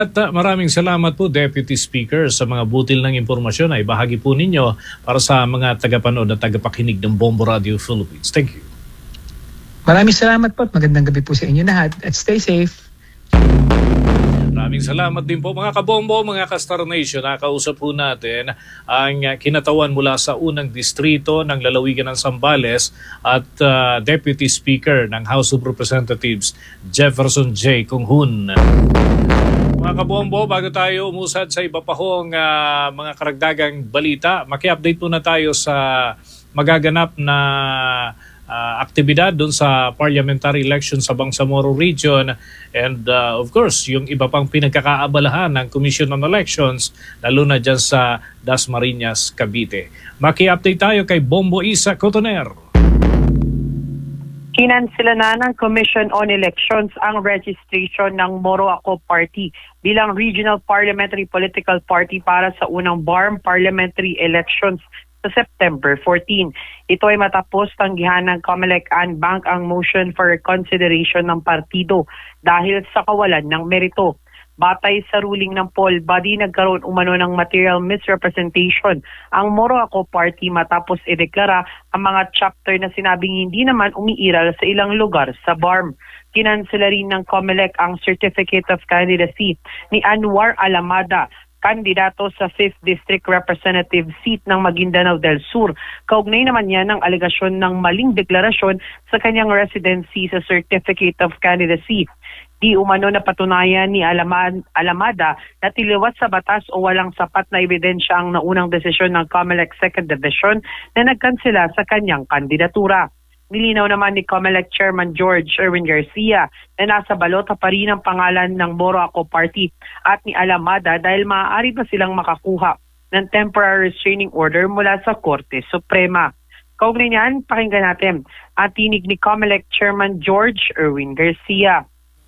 At maraming salamat po, Deputy Speaker, sa mga butil ng impormasyon ay bahagi po ninyo para sa mga tagapanood at tagapakinig ng Bombo Radio Philippines. Thank you. Maraming salamat po at magandang gabi po sa inyo lahat at stay safe. Maraming salamat din po mga kabombo, mga ka-Star Nation. Nakausap po natin ang kinatawan mula sa unang distrito ng lalawigan ng Zambales at Deputy Speaker ng House of Representatives, Jefferson J. Kunghun. Mga kabombo, bago tayo umusad sa iba pa hong mga karagdagang balita, maki-update po na tayo sa magaganap na aktibidad doon sa parliamentary election sa Bangsamoro Region and of course yung iba pang pinagkakaabalahan ng Commission on Elections lalo na dyan sa Dasmariñas, Cavite. Maki-update tayo kay Bombo Isa Cotoner. Kinansela na ng Commission on Elections ang registration ng Moro Ako Party bilang Regional Parliamentary Political Party para sa unang BARM Parliamentary Elections sa September 14. Ito ay matapos tanggihan ng COMELEC and Bank ang motion for reconsideration ng partido dahil sa kawalan ng merito. Batay sa ruling ng poll body, nagkaroon umano ng material misrepresentation ang Moro Ako Party matapos ideklara ang mga chapter na sinabing hindi naman umiiral sa ilang lugar sa BARM. Kinansela rin ng COMELEC ang Certificate of Candidacy ni Anwar Alamada, kandidato sa 5th District Representative seat ng Maguindanao del Sur. Kaugnay naman niya ng alegasyon ng maling deklarasyon sa kanyang residency sa Certificate of Candidacy. Di umano na patunayan ni Alamada na tiliwas sa batas o walang sapat na ebidensya ang naunang desisyon ng COMELEC 2nd Division na nagkansela sa kanyang kandidatura. Nilinaw naman ni COMELEC Chairman George Erwin Garcia na nasa balota pa rin ang pangalan ng Moro Ako Party at ni Alamada dahil maaari pa silang makakuha ng temporary restraining order mula sa Korte Suprema. Kaugnay niyan, pakinggan natin ang tinig ni COMELEC Chairman George Erwin Garcia.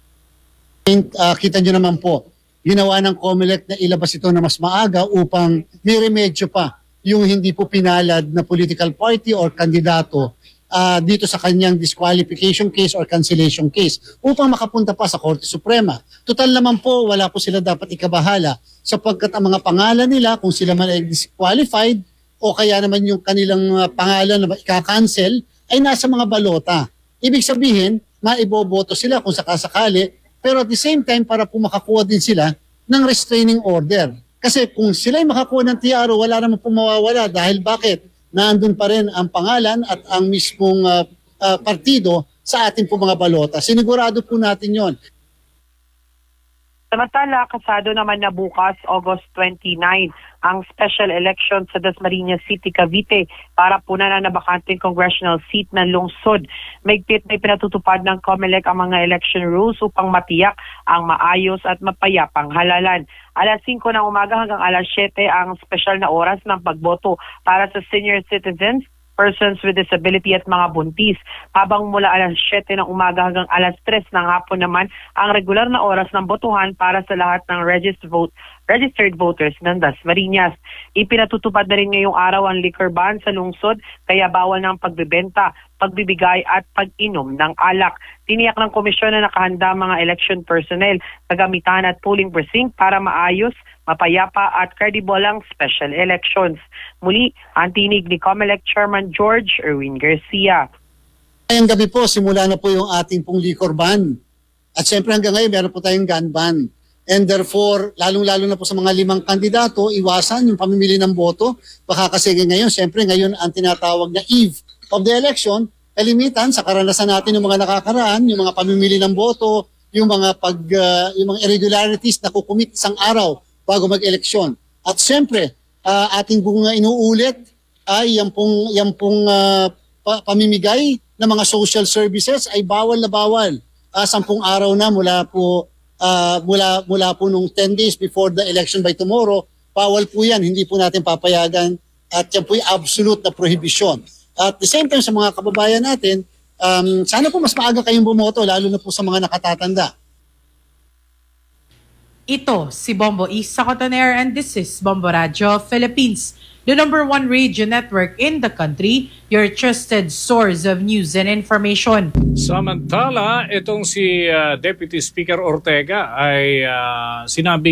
Kita nyo naman po, ginawa ng COMELEC na ilabas ito na mas maaga upang may remedyo pa yung hindi po pinalad na political party or kandidato dito sa kanyang disqualification case or cancellation case upang makapunta pa sa Korte Suprema. Total naman po, wala po sila dapat ikabahala sapagkat ang mga pangalan nila, kung sila man ay disqualified o kaya naman yung kanilang pangalan na ika-cancel, ay nasa mga balota. Ibig sabihin, maiboboto sila kung sakasakali, pero at the same time, para po makakuha din sila ng restraining order. Kasi kung sila ay makakuha ng TRO, wala naman po mawawala dahil bakit? Nandun pa rin ang pangalan at ang mismong partido sa ating po mga balota. Sinigurado po natin yon. Samantala, kasado naman na bukas, August 29, ang special election sa Dasmariñas City, Cavite para punan na bakanteng congressional seat ng lungsod. Maigpit na pinatutupad ng COMELEC ang mga election rules upang matiyak ang maayos at mapayapang halalan. Alas 5 ng umaga hanggang alas 7 ang special na oras ng pagboto para sa senior citizens, persons with disability at mga buntis. Habang mula alas 7 ng umaga hanggang alas 3 ng hapon naman ang regular na oras ng botohan para sa lahat ng registered voters ng Dasmariñas. Ipinatutupad na rin ngayong araw ang liquor ban sa lungsod kaya bawal ng pagbibenta, pagbibigay at pag-inom ng alak. Tiniyak ng komisyon na nakahanda mga election personnel, kagamitan at polling precinct para maayos, mapayapa at credible ang special elections. Muli, ang tinig ni COMELEC Chairman George Erwin Garcia. Ngayong gabi po, simula na po yung ating pong liquor ban. At siyempre hanggang ngayon, meron po tayong gun ban. And therefore, lalong-lalo na po sa mga 5 kandidato, iwasan yung pamimili ng boto. Baka kasi ngayon, siyempre ngayon ang tinatawag na eve of the election, kalimitan sa karanasan natin yung mga nakakaraan, yung mga pamimili ng boto, yung mga irregularities na kukumit isang araw bago mag-eleksyon. At siyempre, ating pong inuulit ay yung pong pamimigay ng mga social services ay bawal na bawal. 10 araw na mula po nung 10 days before the election by tomorrow, bawal po yan, hindi po natin papayagan at yan po yung absolute na prohibition. At the same time sa mga kababayan natin, sana po mas maaga kayong bumoto, lalo na po sa mga nakatatanda. Ito si Bombo Isa Cotoner and this is Bombo Radio Philippines. the #1 radio network in the country, your trusted source of news and information. Samantala, itong si Deputy Speaker Ortega ay sinabi